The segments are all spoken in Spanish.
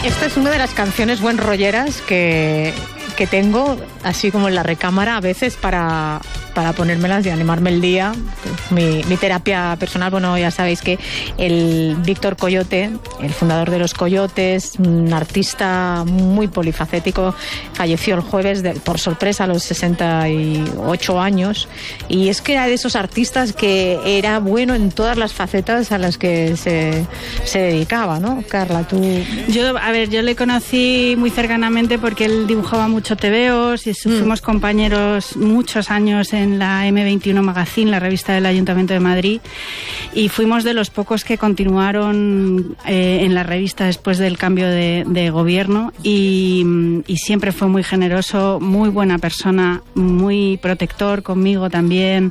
Esta es una de las canciones buen rolleras que tengo, así como en la recámara a veces para ponérmelas y animarme el día. Mi terapia personal, bueno, ya sabéis que el Víctor Coyote, el fundador de Los Coyotes, un artista muy polifacético, falleció el jueves por sorpresa a los 68 años, y es que era de esos artistas que era bueno en todas las facetas a las que se dedicaba, ¿no? Carla, tú... Yo le conocí muy cercanamente porque él dibujaba mucho tebeos y fuimos compañeros muchos años en la M21 Magazine, la revista del Ayuntamiento de Madrid, y fuimos de los pocos que continuaron en la revista después del cambio de gobierno, y siempre fue muy generoso, muy buena persona, muy protector conmigo también,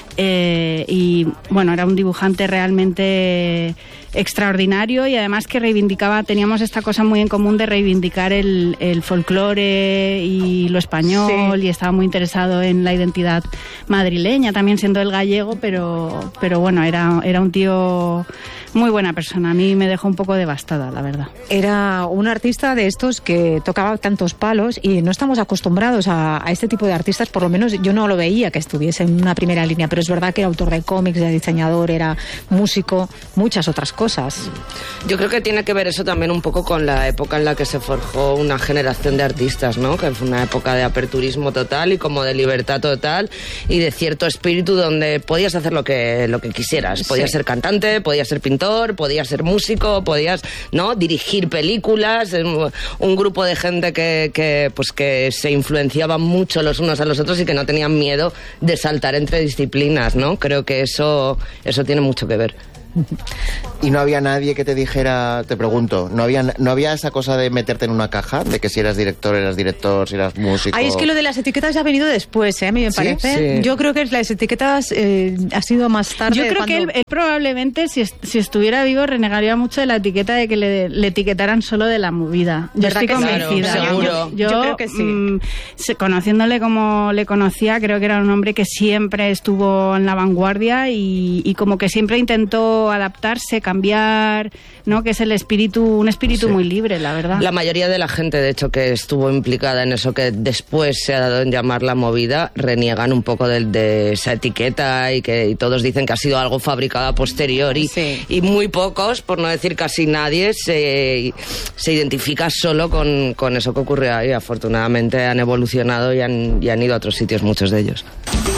y bueno, era un dibujante realmente extraordinario, y además que teníamos esta cosa muy en común de reivindicar el folclore y lo español, sí. Y estaba muy interesado en la identidad madrileña, también siendo el gallego, pero bueno, era un tío muy buena persona. A mí me dejó un poco devastada, la verdad. Era un artista de estos que tocaba tantos palos, y no estamos acostumbrados a este tipo de artistas, por lo menos yo no lo veía que estuviese en una primera línea, pero es verdad que era autor de cómics, era diseñador, era músico, muchas otras cosas. Yo creo que tiene que ver eso también un poco con la época en la que se forjó una generación de artistas, ¿no? Que fue una época de aperturismo total y como de libertad total y de cierto espíritu donde podías hacer lo que quisieras. Podías ser cantante, podías ser pintor, podías ser músico, podías, ¿no?, dirigir películas. Un grupo de gente que se influenciaban mucho los unos a los otros y que no tenían miedo de saltar entre disciplinas, ¿no? Creo que eso tiene mucho que ver. Y no había nadie que te dijera, te pregunto, ¿no había esa cosa de meterte en una caja? De que si eras director, si eras músico... Ay, es que lo de las etiquetas ya ha venido después, a mí me parece. Sí. Yo creo que las etiquetas ha sido más tarde. Yo creo que él probablemente, si estuviera vivo, renegaría mucho de la etiqueta de que le etiquetaran solo de la movida. Yo estoy convencida. Claro, seguro. Yo creo que sí. Conociéndole como le conocía, creo que era un hombre que siempre estuvo en la vanguardia y como que siempre intentó adaptarse, cambiar, ¿no? Que es un espíritu muy libre, la verdad. La mayoría de la gente, de hecho, que estuvo implicada en eso que después se ha dado en llamar la movida, reniegan un poco de esa etiqueta y todos dicen que ha sido algo fabricado a posteriori, sí. Y muy pocos, por no decir casi nadie, se identifica solo con eso que ocurrió ahí. Afortunadamente han evolucionado y han ido a otros sitios muchos de ellos.